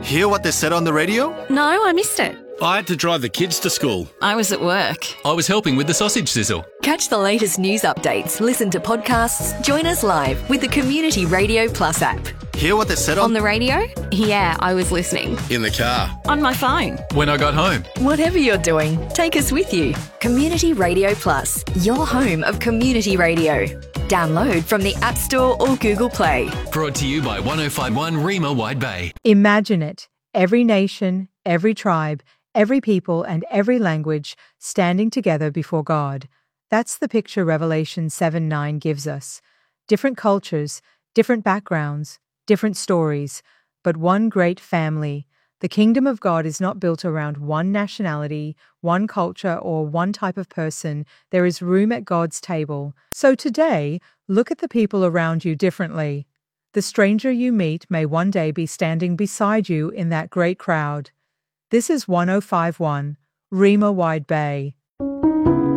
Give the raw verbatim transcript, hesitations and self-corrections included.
Hear what they said on the radio? No, I missed it. I had to drive the kids to school. I was at work. I was helping with the sausage sizzle. Catch the latest news updates, listen to podcasts, join us live with the Community Radio Plus app. Hear what they said on... On the radio? Yeah, I was listening. In the car. On my phone. When I got home. Whatever you're doing, take us with you. Community Radio Plus, your home of community radio. Download from the App Store or Google Play. Brought to you by one oh five point one Rima Wide Bay. Imagine it. Every nation, every tribe, every people and every language standing together before God. That's the picture Revelation seven nine gives us. Different cultures, different backgrounds, different stories, but one great family. The kingdom of God is not built around one nationality, one culture, or one type of person. There is room at God's table. So today, look at the people around you differently. The stranger you meet may one day be standing beside you in that great crowd. This is one oh five point one Rima Wide Bay.